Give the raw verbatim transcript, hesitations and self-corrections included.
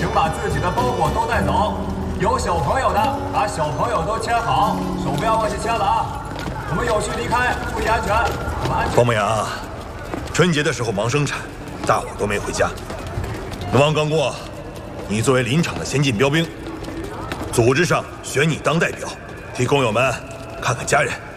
把自己的包裹都带走。有小朋友的，把小朋友都牵好，手不要忘记牵了啊！我们有序离开，注意安全。我们安全。 方牧阳，春节的时候忙生产，大伙都没回家。龙王刚过，你作为林场的先进标兵，组织上选你当代表，替工友们看看家人。